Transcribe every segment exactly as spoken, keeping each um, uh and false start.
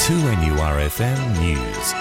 two N U R F M News.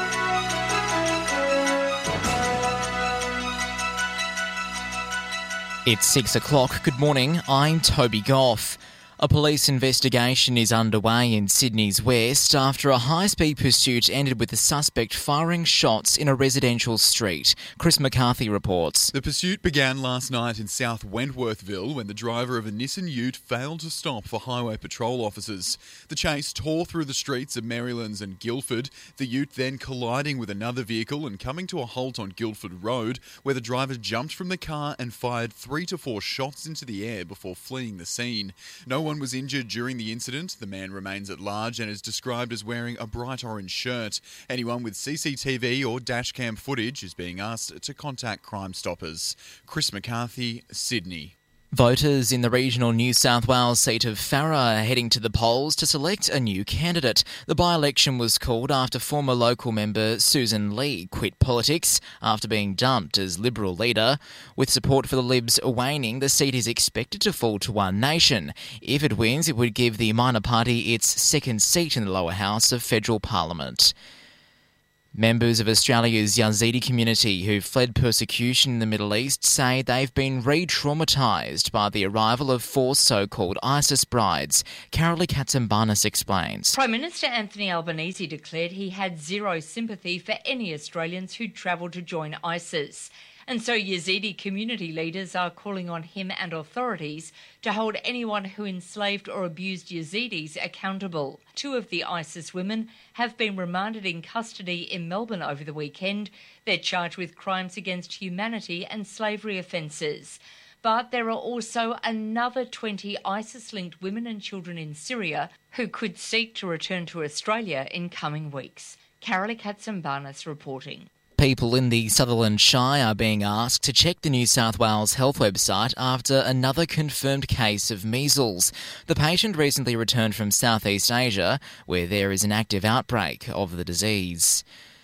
It's six o'clock. Good morning. I'm Toby Goff. A police investigation is underway in Sydney's west after a high-speed pursuit ended with the suspect firing shots in a residential street. Chris McCarthy reports. The pursuit began last night in South Wentworthville when the driver of a Nissan Ute failed to stop for highway patrol officers. The chase tore through the streets of Marylands and Guildford, the Ute then colliding with another vehicle and coming to a halt on Guildford Road, where the driver jumped from the car and fired three to four shots into the air before fleeing the scene. No one was injured during the incident. The man remains at large and is described as wearing a bright orange shirt. Anyone with C C T V or dashcam footage is being asked to contact Crime Stoppers. Chris McCarthy, Sydney. Voters in the regional New South Wales seat of Farrer are heading to the polls to select a new candidate. The by-election was called after former local member Susan Lee quit politics after being dumped as Liberal leader. With support for the Libs waning, the seat is expected to fall to One Nation. If it wins, it would give the minor party its second seat in the lower house of federal parliament. Members of Australia's Yazidi community who fled persecution in the Middle East say they've been re-traumatised by the arrival of four so-called ISIS brides. Carolee Katsimbarnis explains. Prime Minister Anthony Albanese declared he had zero sympathy for any Australians who'd travelled to join ISIS. And so Yazidi community leaders are calling on him and authorities to hold anyone who enslaved or abused Yazidis accountable. Two of the ISIS women have been remanded in custody in Melbourne over the weekend. They're charged with crimes against humanity and slavery offences. But there are also another twenty ISIS-linked women and children in Syria who could seek to return to Australia in coming weeks. Carolee Katsimbarnis reporting. People in the Sutherland Shire are being asked to check the New South Wales Health website after another confirmed case of measles. The patient recently returned from Southeast Asia, where there is an active outbreak of the disease.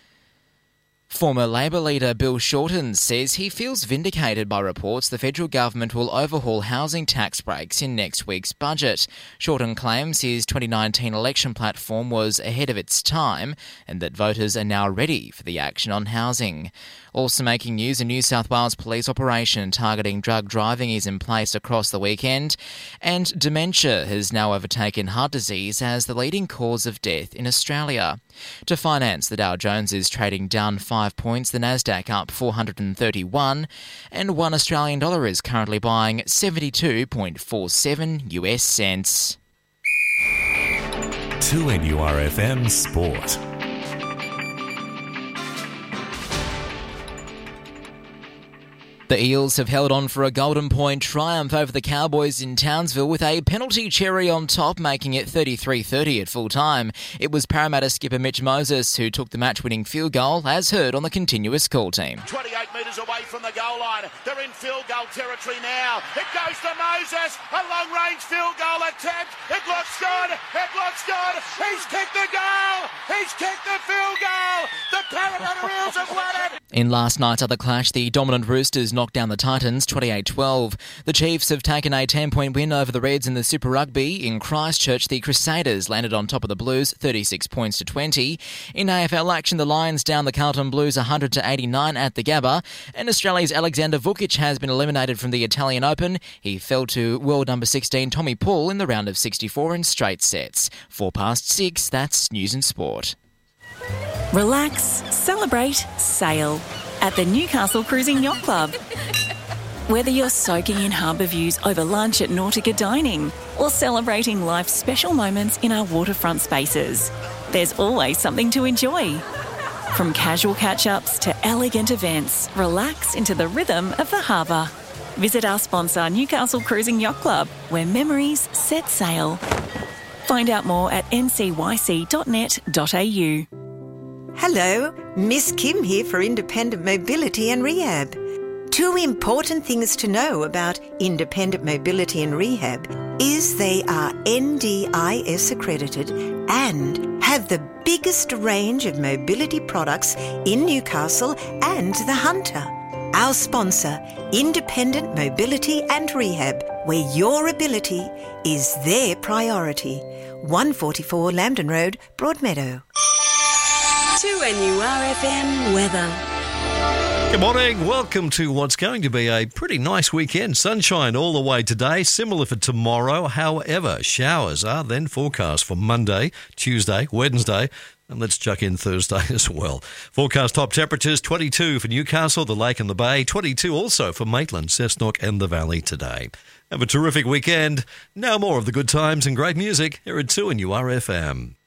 Former Labor leader Bill Shorten says he feels vindicated by reports the federal government will overhaul housing tax breaks in next week's budget. Shorten claims his twenty nineteen election platform was ahead of its time and that voters are now ready for the action on housing. Also making news, a New South Wales police operation targeting drug driving is in place across the weekend, and dementia has now overtaken heart disease as the leading cause of death in Australia. To finance, the Dow Jones is trading down five points, the Nasdaq up four hundred thirty-one, and one Australian dollar is currently buying seventy-two point four seven U S cents. two N U R F M Sport. The Eels have held on for a Golden Point triumph over the Cowboys in Townsville with a penalty cherry on top, making it thirty-three thirty at full time. It was Parramatta skipper Mitch Moses who took the match-winning field goal, as heard on the continuous call team. twenty-eight metres away from the goal line. They're in field goal territory now. It goes to Moses. A long-range field goal attempt. It looks good. It looks good. He's kicked the goal. He's kicked the field goal. The Parramatta Eels have won it. In last night's other clash, the dominant Roosters knocked down the Titans twenty-eight twelve. The Chiefs have taken a ten-point win over the Reds in the Super Rugby. In Christchurch, the Crusaders landed on top of the Blues, thirty-six points to twenty. In A F L action, the Lions down the Carlton Blues one hundred to eighty-nine at the Gabba. And Australia's Alexander Vukic has been eliminated from the Italian Open. He fell to world number sixteen Tommy Paul in the round of sixty-four in straight sets. Four past six, that's News and Sport. Relax, celebrate, sail at the Newcastle Cruising Yacht Club. Whether you're soaking in harbour views over lunch at Nautica Dining or celebrating life's special moments in our waterfront spaces, there's always something to enjoy. From casual catch-ups to elegant events, relax into the rhythm of the harbour. Visit our sponsor Newcastle Cruising Yacht Club, where memories set sail. Find out more at n c y c dot net dot a u. Hello, Miss Kim here for Independent Mobility and Rehab. Two important things to know about Independent Mobility and Rehab is they are N D I S accredited and have the biggest range of mobility products in Newcastle and the Hunter. Our sponsor, Independent Mobility and Rehab, where your ability is their priority. one forty-four Lambton Road, Broadmeadow. two N U R F M weather. Good morning. Welcome to what's going to be a pretty nice weekend. Sunshine all the way today, similar for tomorrow. However, showers are then forecast for Monday, Tuesday, Wednesday, and let's chuck in Thursday as well. Forecast top temperatures, twenty-two for Newcastle, the Lake and the Bay, twenty-two also for Maitland, Cessnock and the Valley today. Have a terrific weekend. Now more of the good times and great music here at two N U R F M.